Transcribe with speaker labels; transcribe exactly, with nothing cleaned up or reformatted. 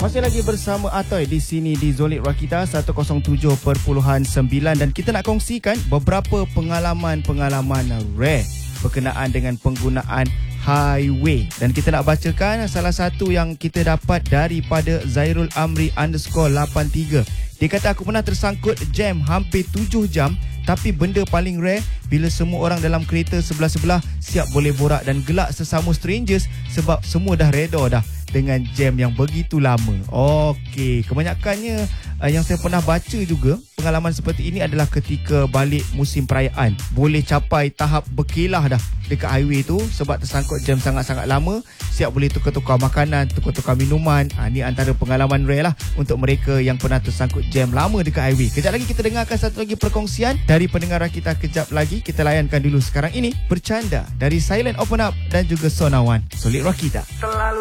Speaker 1: Masih lagi bersama Atoy di sini di Zolit Rakita seratus tujuh perpuluhan sembilan dan kita nak kongsikan beberapa pengalaman-pengalaman rare berkenaan dengan penggunaan highway. Dan kita nak bacakan salah satu yang kita dapat daripada Zairul Amri underscore lapan tiga. Dia kata, aku pernah tersangkut jam hampir tujuh jam, tapi benda paling rare bila semua orang dalam kereta sebelah-sebelah siap boleh borak dan gelak sesama strangers sebab semua dah reda dah dengan jam yang begitu lama. Okey, kebanyakannya uh, yang saya pernah baca juga, pengalaman seperti ini adalah ketika balik musim perayaan. Boleh capai tahap berkelah dah dekat highway tu sebab tersangkut jam sangat-sangat lama, siap boleh tukar-tukar makanan, tukar-tukar minuman. Ha, ni antara pengalaman rare lah untuk mereka yang pernah tersangkut jam lama dekat highway. Kejap lagi kita dengarkan satu lagi perkongsian dari pendengar kita. Kejap lagi kita layankan dulu sekarang ini Bercanda dari Silent Open Up dan juga Sonawan. Zolit Rakita.
Speaker 2: Selalu